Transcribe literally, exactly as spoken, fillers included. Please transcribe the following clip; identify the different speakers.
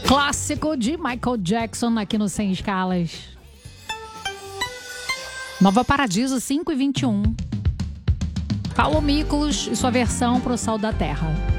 Speaker 1: Clássico de Michael Jackson aqui no Sem Escalas. Nova Paradiso cinco e vinte e um. Paulo Miklos e sua versão pro Sal da Terra.